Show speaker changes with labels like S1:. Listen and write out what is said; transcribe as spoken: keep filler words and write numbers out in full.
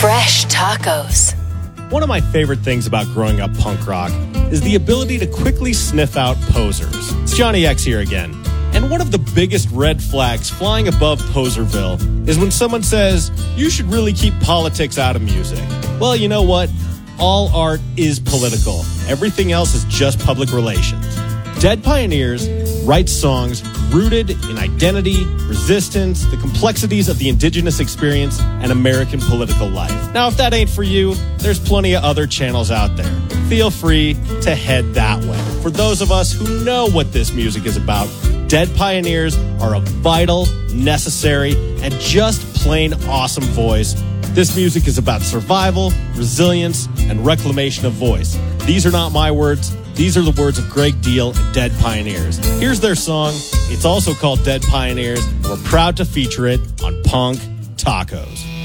S1: Fresh tacos.
S2: One of my favorite things about growing up punk rock is the ability to quickly sniff out posers. It's Johnny X here again. And one of the biggest red flags flying above Poserville is when someone says, you should really keep politics out of music. Well, you know what? All art is political. Everything else is just public relations. Dead Pioneers write songs rooted in identity, resistance, the complexities of the indigenous experience, and American political life. Now, if that ain't for you, there's plenty of other channels out there. Feel free to head that way. For those of us who know what this music is about, Dead Pioneers are a vital, necessary, and just plain awesome voice. This music is about survival, resilience, and reclamation of voice. These are not my words. These are the words of Greg Deal and Dead Pioneers. Here's their song. It's also called Dead Pioneers. We're proud to feature it on Punk Tacos.